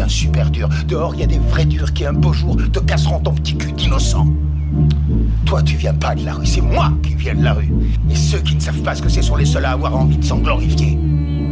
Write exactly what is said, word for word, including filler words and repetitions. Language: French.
devient super dur. Dehors, il y a des vrais durs qui, un beau jour, te casseront ton petit cul d'innocent. Toi, tu viens pas de la rue, c'est moi qui viens de la rue. Et ceux qui ne savent pas ce que c'est sont les seuls à avoir envie de s'en glorifier.